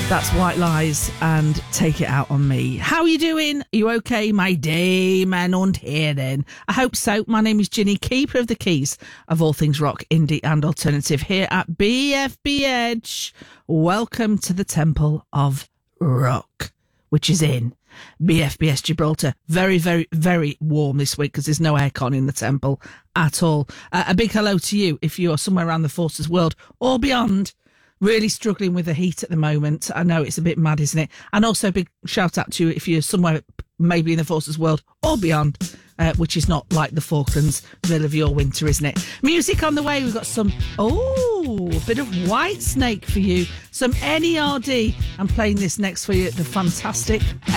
That's White Lies and Take It Out on Me. How are you doing? Are you okay, my Damen und Herren? I hope so. My name is Ginny, keeper of the keys of all things rock, indie and alternative here at BFB Edge. Welcome to the Temple of Rock, which is in BFBS Gibraltar. Very, very, very warm this week because there's no aircon in the temple at all. A big hello to you if you're somewhere around the Forces world or beyond. Really struggling with the heat at the moment. I know it's a bit mad, isn't it? And also a big shout out to you if you're somewhere maybe in the Forces world or beyond, which is not like the Falklands, middle of your winter, isn't it? Music on the way. We've got some, a bit of Whitesnake for you. Some NERD. I'm playing this next for you, the fantastic